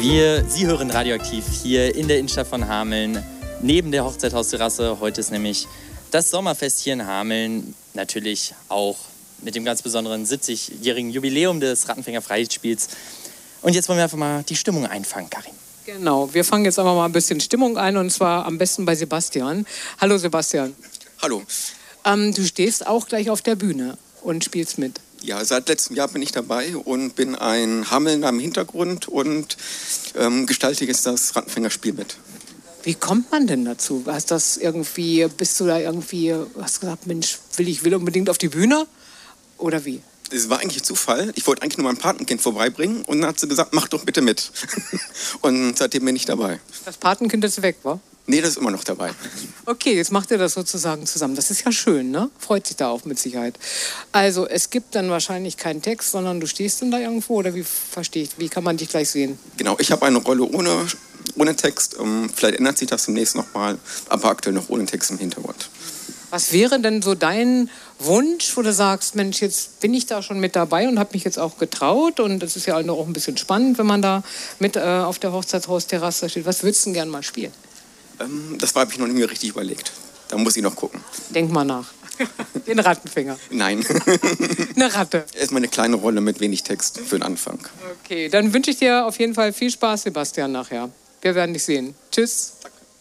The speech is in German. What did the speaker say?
Sie hören Radioaktiv hier in der Innenstadt von Hameln, neben der Hochzeitshausterrasse. Heute ist nämlich das Sommerfest hier in Hameln, natürlich auch mit dem ganz besonderen 70-jährigen Jubiläum des Rattenfänger-Freispiels. Und jetzt wollen wir einfach mal die Stimmung einfangen, Karin. Genau, wir fangen jetzt einfach mal ein bisschen Stimmung ein, und zwar am besten bei Sebastian. Hallo Sebastian. Hallo. Du stehst auch gleich auf der Bühne und spielst mit. Ja, seit letztem Jahr bin ich dabei und bin ein Hamelner im Hintergrund und gestalte jetzt das Rattenfängerspiel mit. Wie kommt man denn dazu? Bist du da irgendwie, hast gesagt, Mensch, will unbedingt auf die Bühne? Oder wie? Es war eigentlich Zufall. Ich wollte eigentlich nur mein Patenkind vorbeibringen und dann hat sie gesagt, mach doch bitte mit. Und seitdem bin ich dabei. Das Patenkind ist weg, wa? Nee, das ist immer noch dabei. Okay, jetzt macht ihr das sozusagen zusammen. Das ist ja schön, ne? Freut sich da auch mit Sicherheit. Also, es gibt dann wahrscheinlich keinen Text, sondern du stehst dann da irgendwo, oder wie kann man dich gleich sehen? Genau, ich habe eine Rolle ohne Text. Vielleicht ändert sich das demnächst nochmal, aber aktuell noch ohne Text im Hintergrund. Was wäre denn so dein Wunsch, wo du sagst, Mensch, jetzt bin ich da schon mit dabei und habe mich jetzt auch getraut, und das ist ja auch ein bisschen spannend, wenn man da mit auf der Hochzeitshausterrasse steht. Was würdest du denn gerne mal spielen? Das habe ich noch nicht mehr richtig überlegt. Da muss ich noch gucken. Denk mal nach. Den Rattenfänger. Nein. Eine Ratte. Erstmal eine kleine Rolle mit wenig Text für den Anfang. Okay, dann wünsche ich dir auf jeden Fall viel Spaß, Sebastian, nachher. Wir werden dich sehen. Tschüss.